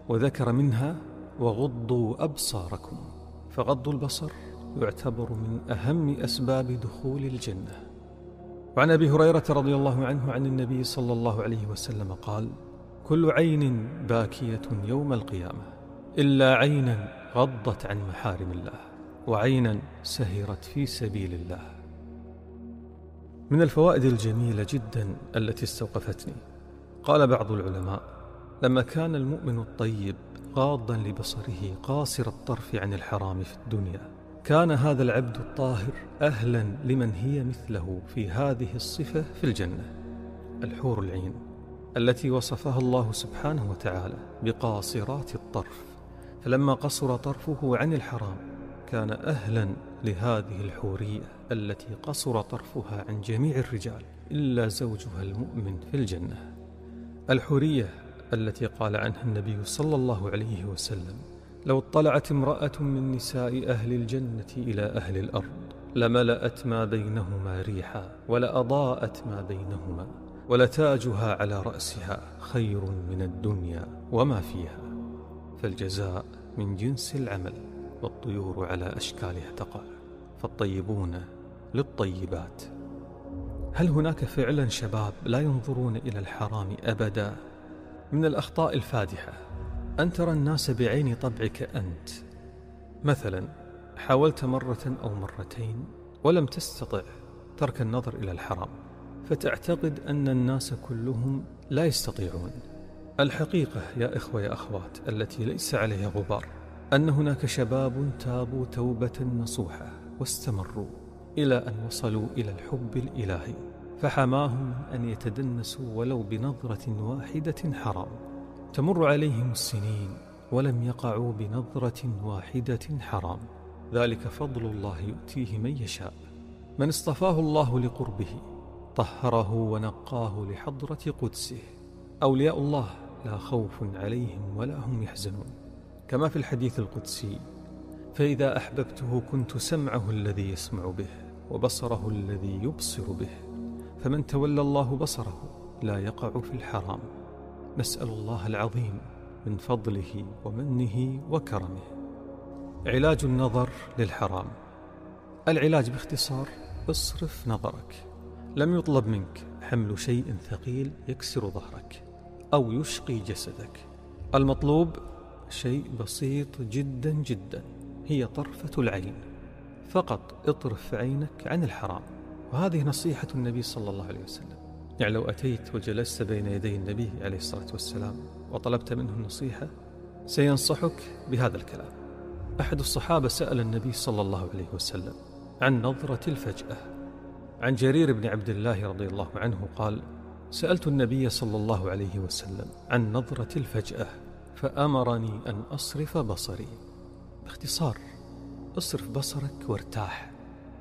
وذكر منها وغضوا أبصاركم، فغض البصر يعتبر من أهم أسباب دخول الجنة. وعن أبي هريرة رضي الله عنه عن النبي صلى الله عليه وسلم قال: كل عين باكية يوم القيامة إلا عينا غضت عن محارم الله وعينا سهرت في سبيل الله. من الفوائد الجميلة جدا التي استوقفتني، قال بعض العلماء: لما كان المؤمن الطيب غاضا لبصره قاصر الطرف عن الحرام في الدنيا، كان هذا العبد الطاهر أهلا لمن هي مثله في هذه الصفة في الجنة، الحور العين التي وصفها الله سبحانه وتعالى بقاصرات الطرف، فلما قصر طرفه عن الحرام كان أهلا لهذه الحورية التي قصر طرفها عن جميع الرجال إلا زوجها المؤمن في الجنة. الحورية التي قال عنها النبي صلى الله عليه وسلم: لو اطلعت امرأة من نساء أهل الجنة إلى أهل الأرض لملأت ما بينهما ريحا ولأضاءت ما بينهما ولتاجها على رأسها خير من الدنيا وما فيها، فالجزاء من جنس العمل والطيور على أشكالها تقع، فالطيبون للطيبات. هل هناك فعلا شباب لا ينظرون إلى الحرام أبدا؟ من الأخطاء الفادحة أن ترى الناس بعين طبعك أنت. مثلا حاولت مرة أو مرتين ولم تستطع ترك النظر إلى الحرام، فتعتقد أن الناس كلهم لا يستطيعون. الحقيقة يا إخوة يا أخوات التي ليس عليها غبار أن هناك شباب تابوا توبة نصوحة واستمروا إلى أن وصلوا إلى الحب الإلهي، فحماهم من أن يتدنسوا ولو بنظرة واحدة حرام. تمر عليهم السنين ولم يقعوا بنظرة واحدة حرام. ذلك فضل الله يؤتيه من يشاء. من اصطفاه الله لقربه طهره ونقاه لحضرة قدسه. أولياء الله لا خوف عليهم ولا هم يحزنون، كما في الحديث القدسي: فإذا أحببته كنت سمعه الذي يسمع به وبصره الذي يبصر به، فمن تولى الله بصره لا يقع في الحرام. نسأل الله العظيم من فضله ومنه وكرمه. علاج النظر للحرام. العلاج باختصار: اصرف نظرك. لم يطلب منك حمل شيء ثقيل يكسر ظهرك أو يشقي جسدك. المطلوب شيء بسيط جدا جدا، هي طرفة العين فقط. اطرف عينك عن الحرام. وهذه نصيحة النبي صلى الله عليه وسلم. يعني لو أتيت وجلست بين يدي النبي عليه الصلاة والسلام وطلبت منه النصيحة سينصحك بهذا الكلام. أحد الصحابة سأل النبي صلى الله عليه وسلم عن نظرة الفجأة. عن جرير بن عبد الله رضي الله عنه قال: سألت النبي صلى الله عليه وسلم عن نظرة الفجأة فأمرني أن أصرف بصري. باختصار: اصرف بصرك وارتاح.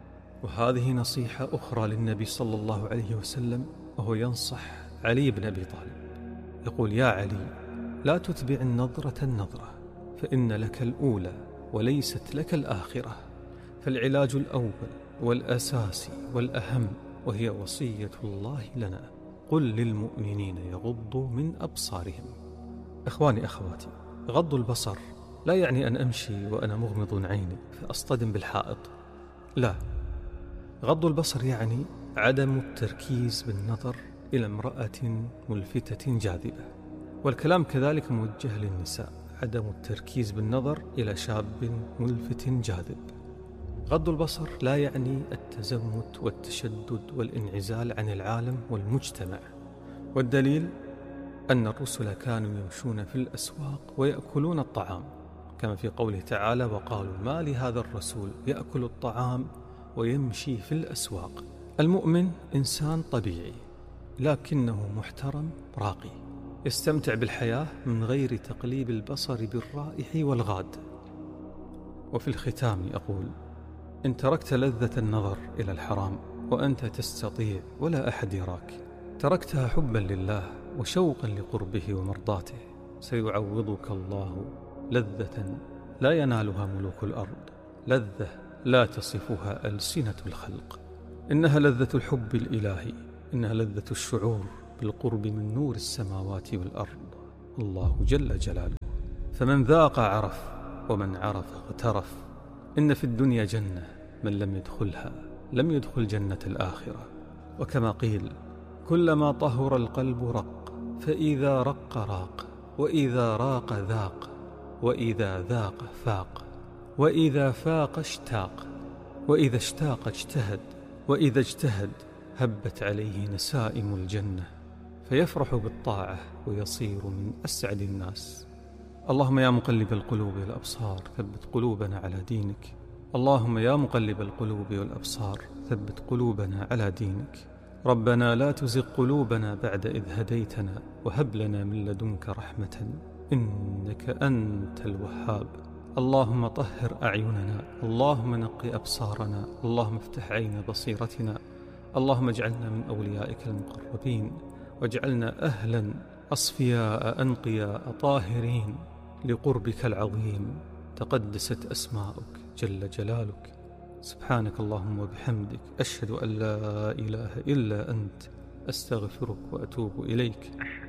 وهذه نصيحة أخرى للنبي صلى الله عليه وسلم وهو ينصح علي بن أبي طالب، يقول: يا علي، لا تتبع النظرة فإن لك الأولى وليست لك الآخرة. فالعلاج الأول والأساسي والأهم وهي وصية الله لنا: قل للمؤمنين يغضوا من أبصارهم. إخواني أخواتي، غض البصر لا يعني أن أمشي وأنا مغمض عيني فأصطدم بالحائط، لا. غض البصر يعني عدم التركيز بالنظر إلى امرأة ملفتة جاذبة. والكلام كذلك موجه للنساء: عدم التركيز بالنظر إلى شاب ملفت جاذب. غض البصر لا يعني التزمت والتشدد والانعزال عن العالم والمجتمع. والدليل أن الرسل كانوا يمشون في الأسواق ويأكلون الطعام، كما في قوله تعالى: وقالوا ما لهذا الرسول يأكل الطعام ويمشي في الأسواق. المؤمن إنسان طبيعي لكنه محترم راقي، يستمتع بالحياة من غير تقليب البصر بالرائح والغاد. وفي الختام أقول: إن تركت لذة النظر إلى الحرام وأنت تستطيع ولا أحد يراك، تركتها حبا لله وشوقا لقربه ومرضاته، سيعوضك الله لذة لا ينالها ملوك الأرض، لذة لا تصفها ألسنة الخلق. إنها لذة الحب الإلهي، إنها لذة الشعور بالقرب من نور السماوات والأرض، الله جل جلاله. فمن ذاق عرف، ومن عرف اغترف. إن في الدنيا جنة، من لم يدخلها لم يدخل جنة الآخرة. وكما قيل: كلما طهر القلب رق، فإذا رق راق، وإذا راق ذاق، وإذا ذاق فاق، وإذا فاق اشتاق، وإذا اشتاق اجتهد، وإذا اجتهد هبت عليه نسائم الجنة، فيفرح بالطاعة ويصير من أسعد الناس. اللهم يا مقلب القلوب والأبصار ثبت قلوبنا على دينك. اللهم يا مقلب القلوب والأبصار ثبت قلوبنا على دينك. ربنا لا تزغ قلوبنا بعد إذ هديتنا، وهب لنا من لدنك رحمة إنك أنت الوهاب. اللهم طهر أعيننا، اللهم نقي أبصارنا، اللهم افتح عين بصيرتنا. اللهم اجعلنا من أوليائك المقربين، واجعلنا أهلا أصفياء أنقياء طاهرين لقربك العظيم. تقدست أسماؤك جل جلالك. سبحانك اللهم وبحمدك، أشهد أن لا إله إلا أنت، أستغفرك وأتوب إليك.